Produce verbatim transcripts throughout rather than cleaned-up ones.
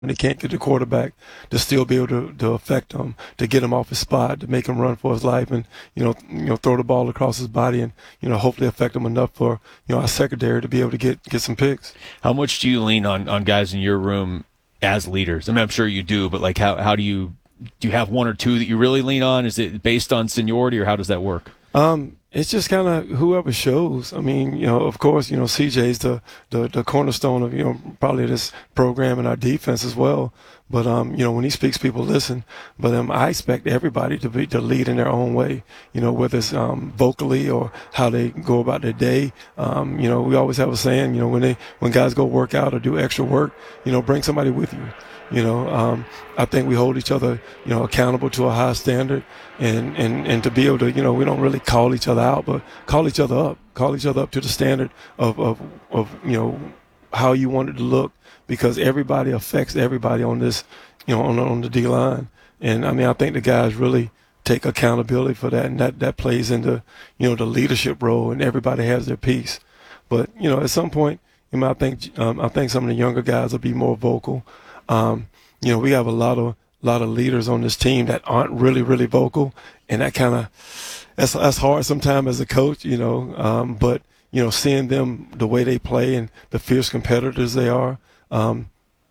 when they can't get the quarterback, to still be able to, to affect him, to get him off his spot, to make him run for his life, and you know, you know, throw the ball across his body, and you know, hopefully affect him enough for you know our secondary to be able to get get some picks. How much do you lean on on guys in your room as leaders? I mean, I'm sure you do, but like, how how do you do you have one or two that you really lean on? Is it based on seniority, or how does that work? Um, it's just kind of whoever shows. I mean, you know, of course, you know, C J's the, the, the cornerstone of, you know, probably this program and our defense as well. But, um, you know, when he speaks, people listen. But um, I expect everybody to be to lead in their own way, you know, whether it's um, vocally or how they go about their day. Um, you know, we always have a saying, you know, when they when guys go work out or do extra work, you know, bring somebody with you. You know, um, I think we hold each other, you know, accountable to a high standard, and, and, and to be able to, you know, we don't really call each other out, but call each other up, call each other up to the standard of, of, of you know, how you want it to look, because everybody affects everybody on this, you know, on, on the D line. And I mean, I think the guys really take accountability for that, and that, that plays into, you know, the leadership role, and everybody has their piece. But, you know, at some point, you know, I think, um, I think some of the younger guys will be more vocal. Um, you know, we have a lot of lot of leaders on this team that aren't really, really vocal, and that kind of that's that's hard sometimes as a coach, you know. Um, but you know, seeing them the way they play and the fierce competitors they are, um,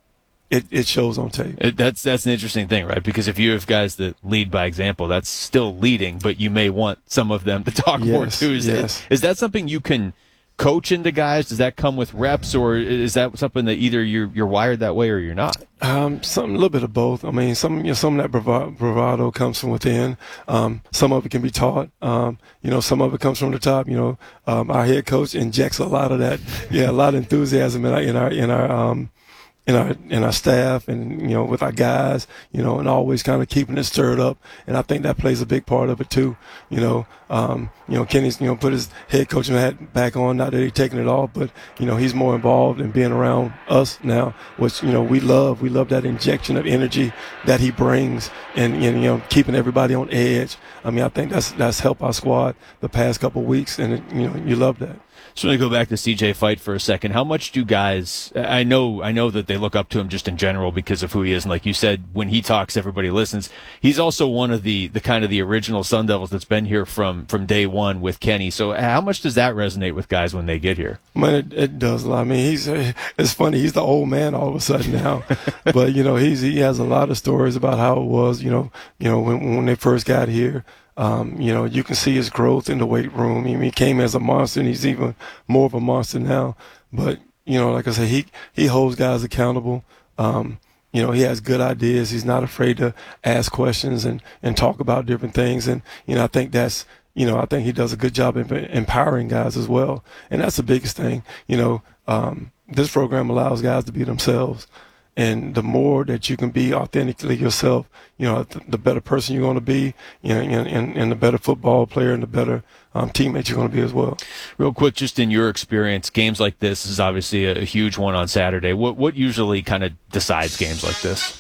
it it shows on tape. It, that's that's an interesting thing, right? Because if you have guys that lead by example, that's still leading, but you may want some of them to talk yes, more too. Is, yes. is that something you can coach into guys? Does that come with reps, or is that something that either you're you're wired that way or you're not? Um, some a little bit of both. I mean, some you know, some of that bravado, bravado comes from within. Um, some of it can be taught. Um, you know, some of it comes from the top. You know, um, our head coach injects a lot of that. Yeah, a lot of enthusiasm in our in our in our um, in our in our staff, and you know, with our guys, you know, and always kind of keeping it stirred up. And I think that plays a big part of it too. You know, um, you know, Kenny's you know put his head coaching hat back on. Not that he's taking it off, but you know, he's more involved in being around us now, which you know we love. We love that injection of energy that he brings, and, and you know, keeping everybody on edge. I mean, I think that's that's helped our squad the past couple of weeks, and it, you know, you love that. So let me go back to C J Fite for a second. How much do guys, I know I know that they look up to him just in general because of who he is, and like you said, when he talks, everybody listens. He's also one of the, the kind of the original Sun Devils that's been here from, from day one with Kenny. So how much does that resonate with guys when they get here? Man, it, it does a lot. I mean, he's it's funny. He's the old man all of a sudden now, but you know, he's he has a lot of stories about how it was. You know, you know when when they first got here. Um, you know, you can see his growth in the weight room. I mean, he came as a monster, and he's even more of a monster now. But, you know, like I said, he, he holds guys accountable. Um, you know, he has good ideas. He's not afraid to ask questions and, and talk about different things. And, you know, I think that's, you know, I think he does a good job of empowering guys as well. And that's the biggest thing. You know, um, this program allows guys to be themselves. And the more that you can be authentically yourself, you know, the better person you're going to be, you know, and, and the better football player and the better um, teammate you're going to be as well. Real quick, just in your experience, games like this is obviously a, a huge one on Saturday. What what usually kind of decides games like this?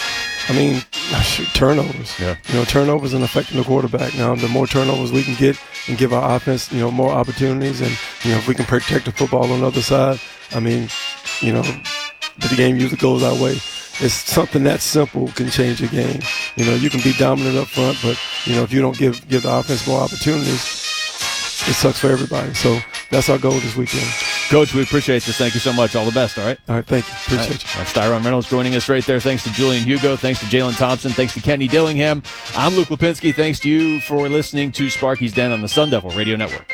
I mean, shoot, turnovers. Yeah. You know, turnovers and affecting the quarterback. Now, the more turnovers we can get and give our offense, you know, more opportunities, and you know, if we can protect the football on the other side, I mean, you know. But the game usually goes our way. It's something that simple can change a game. You know, you can be dominant up front, but, you know, if you don't give give the offense more opportunities, it sucks for everybody. So that's our goal this weekend. Coach, we appreciate this. Thank you so much. All the best, all right? All right, thank you. Appreciate right. you. That's Tyron Reynolds joining us right there. Thanks to Julian Hugo. Thanks to Jalen Thompson. Thanks to Kenny Dillingham. I'm Luke Lipinski. Thanks to you for listening to Sparky's Den on the Sun Devil Radio Network.